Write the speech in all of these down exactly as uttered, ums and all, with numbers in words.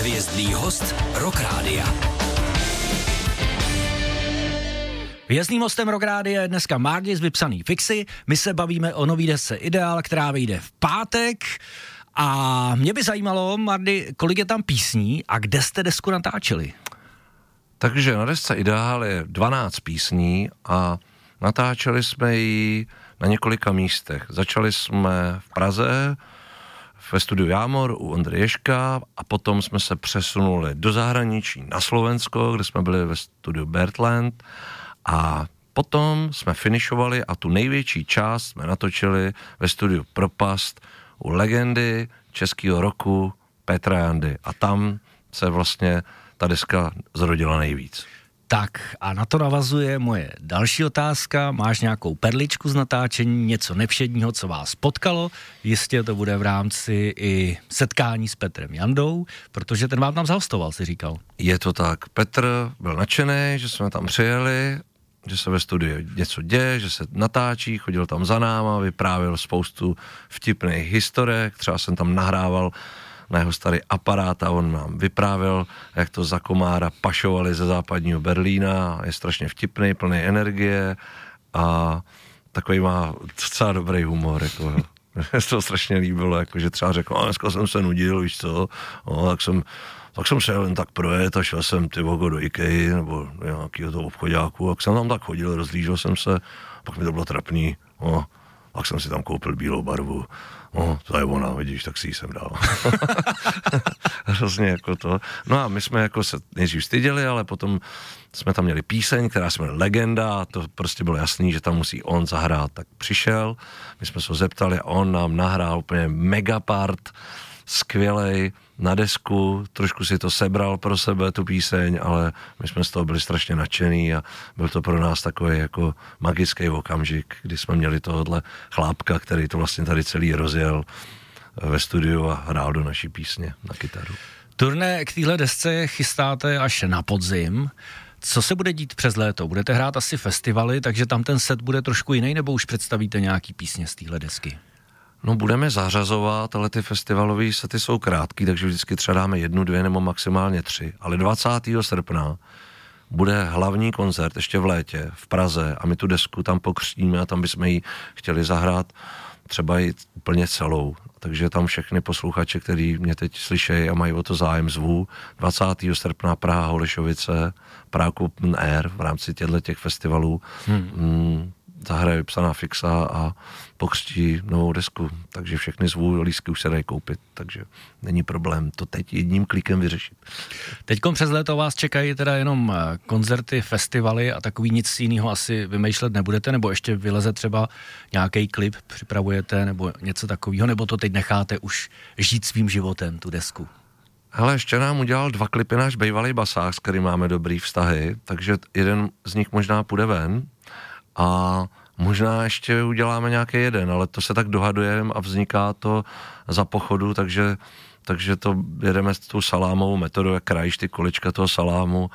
Hvězdný host Rock Rádia. Hvězdným hostem Rock Rádia je dneska Mardi z Vypsaný fixy. My se bavíme o nový desce Ideál, která vyjde v pátek. A mě by zajímalo, Mardi, kolik je tam písní a kde jste desku natáčeli? Takže na desce Ideál je dvanáct písní a natáčeli jsme ji na několika místech. Začali jsme v Praze, ve studiu Jámor u Ondry Ježka a potom jsme se přesunuli do zahraničí na Slovensko, kde jsme byli ve studiu Bertland a potom jsme finišovali a tu největší část jsme natočili ve studiu Propast u legendy českého roku Petra Jandy a tam se vlastně ta deska zrodila nejvíc. Tak a na to navazuje moje další otázka. Máš nějakou perličku z natáčení, něco nevšedního, co vás potkalo? Jistě to bude v rámci i setkání s Petrem Jandou, protože ten vám tam zahostoval, si říkal. Je to tak. Petr byl nadšený, že jsme tam přijeli, že se ve studiu něco děje, že se natáčí, chodil tam za náma, vyprávěl spoustu vtipných historek, třeba jsem tam nahrával na jeho starý aparát a on nám vyprávěl, jak to za komára pašovali ze západního Berlína, je strašně vtipný, plný energie a takový má docela dobrý humor, jako mě to strašně líbilo, jako, že třeba řekl, a dneska jsem se nudil, víš co, no, tak jsem tak jsem se jen tak projet a šel jsem ty vogo do Ikei nebo nějakého toho obchodáku, tak jsem tam tak chodil, rozlížel jsem se, pak mi to bylo trapný, no, tak jsem si tam koupil bílou barvu. No, to je ona, vidíš, tak si ji sem dal. Hrozně jako to. No a my jsme jako se nejdřív styděli, ale potom jsme tam měli píseň, která jsme měli legenda a to prostě bylo jasný, že tam musí on zahrát. Tak přišel, my jsme se ho zeptali a on nám nahrál úplně megapart, skvělej, na desku, trošku si to sebral pro sebe, tu píseň, ale my jsme z toho byli strašně nadšený a byl to pro nás takový jako magický okamžik, kdy jsme měli tohohle chlápka, který to vlastně tady celý rozjel ve studiu a hrál do naší písně na kytaru. Turné k téhle desce chystáte až na podzim. Co se bude dít přes léto? Budete hrát asi festivaly, takže tam ten set bude trošku jiný, nebo už představíte nějaký písně z téhle desky? No budeme zařazovat, ale ty festivalové sety jsou krátký, takže vždycky třeba dáme jednu, dvě nebo maximálně tři. Ale dvacátého srpna bude hlavní koncert ještě v létě v Praze a my tu desku tam pokřtíme a tam bychom ji chtěli zahrát třeba i úplně celou. Takže tam všechny posluchače, který mě teď slyšejí a mají o to zájem, zvu. dvacátého srpna Praha, Holešovice, Praha Open Air v rámci těchto těch festivalů. Hmm. Mm, zahraje Vypsaná fixa a pokřtí novou desku, takže všechny zvů, lístky už se dají koupit, takže není problém to teď jedním klikem vyřešit. Teďkom přes léto vás čekají teda jenom koncerty, festivaly a takový, nic jiného asi vymýšlet nebudete, nebo ještě vyleze třeba nějaký klip, připravujete, nebo něco takového, nebo to teď necháte už žít svým životem, tu desku? Hele, ještě nám udělal dva klipy náš bývalý basák, s kterým máme dobrý vztahy, takže jeden z nich možná půjde ven, a možná ještě uděláme nějaký jeden, ale to se tak dohadujeme a vzniká to za pochodu, takže, takže to jedeme s tou salámovou metodou, jak krajíš ty kulička toho salámu.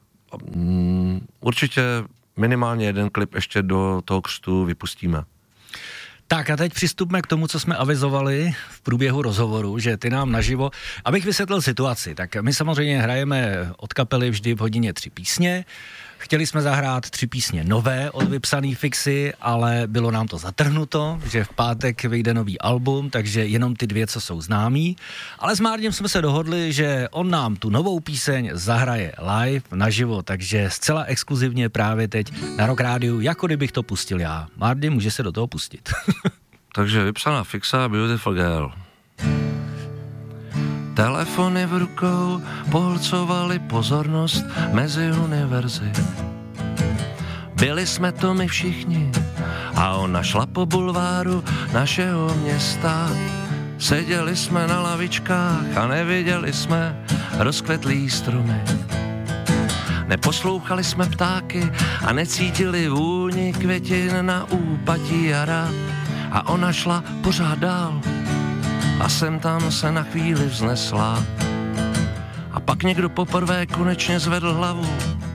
Mm, určitě minimálně jeden klip ještě do toho křtu vypustíme. Tak a teď přistupme k tomu, co jsme avizovali v průběhu rozhovoru, že ty nám naživo, abych vysvětlil situaci, tak my samozřejmě hrajeme od kapely vždy v hodině tři písně. Chtěli jsme zahrát tři písně nové od Vypsaný fixy, ale bylo nám to zatrhnuto, že v pátek vyjde nový album, takže jenom ty dvě, co jsou známý. Ale s Mardiem jsme se dohodli, že on nám tu novou píseň zahraje live, naživo, takže zcela exkluzivně právě teď na Rock Rádiu, jako kdybych to pustil já. Mardi, může se do toho pustit. Takže Vypsaná fixa, Beautiful Girl. Telefony v rukou pohlcovali pozornost mezi univerzy. Byli jsme to my všichni a ona šla po bulváru našeho města. Seděli jsme na lavičkách a neviděli jsme rozkvetlý stromy. Neposlouchali jsme ptáky a necítili vůni květin na úpatí jara. A ona šla pořád dál a sem tam se na chvíli vznesla. A pak někdo poprvé konečně zvedl hlavu